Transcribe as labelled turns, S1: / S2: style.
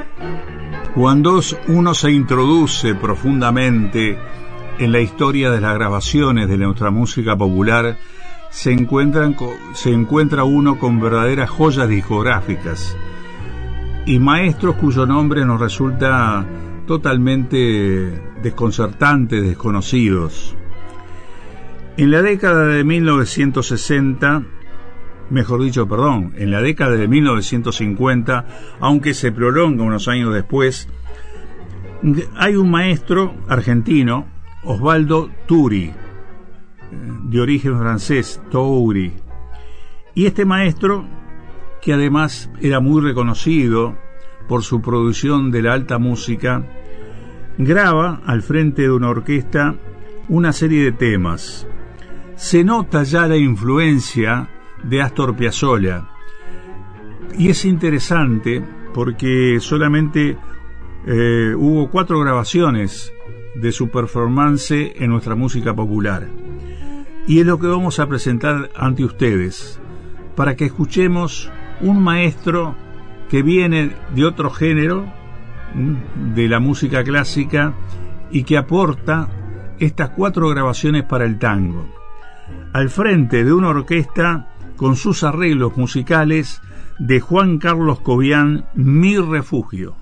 S1: Cuando uno se introduce profundamente en la historia de las grabaciones de nuestra música popular, se encuentra uno con verdaderas joyas discográficas y maestros cuyo nombre nos resulta totalmente desconcertantes, desconocidos. En la década de 1960, en la década de 1950, aunque se prolonga unos años después, hay un maestro argentino, Osvaldo Turi, de origen francés, Toury, y este maestro, que además era muy reconocido por su producción de la alta música, graba al frente de una orquesta una serie de temas. Se nota ya la influencia de Astor Piazzolla, y es interesante porque solamente hubo 4 grabaciones de su performance en nuestra música popular, y es lo que vamos a presentar ante ustedes para que escuchemos un maestro que viene de otro género, de la música clásica, y que aporta estas 4 grabaciones para el tango, al frente de una orquesta con sus arreglos musicales de Juan Carlos Cobian, Mi Refugio.